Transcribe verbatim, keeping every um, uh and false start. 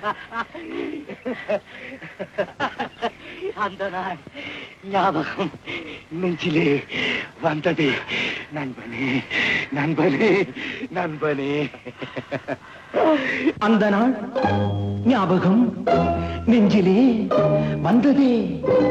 அந்த நாள் ஞாபகம் நெஞ்சிலே வந்தது. நண்பனே நண்பனே நண்பனே. அந்த நாள் ஞாபகம் நெஞ்சிலே வந்ததே.